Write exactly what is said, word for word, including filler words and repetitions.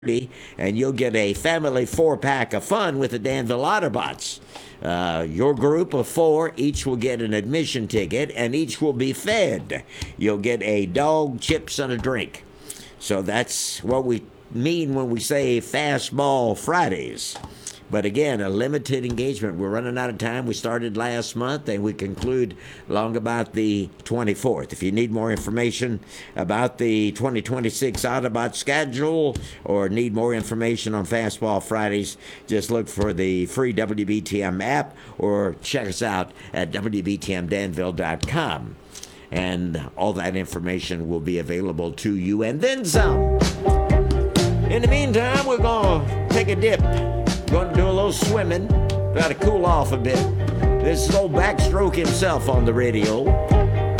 and you'll get a family four-pack of fun with the Danville Otterbots. Uh, your group of four each will get an admission ticket, and each will be fed. You'll get a dog, chips, and a drink. So that's what we mean when we say Fastball Fridays. But again, a limited engagement. We're running out of time. We started last month, and we conclude long about the twenty-fourth. If you need more information about the twenty twenty-six Autobot schedule or need more information on Fastball Fridays, just look for the free W B T M app or check us out at W B T M Danville dot com. And all that information will be available to you and then some. In the meantime, we're going to take a dip. Going to do a little swimming. Got to cool off a bit. This is old Backstroke himself on the radio.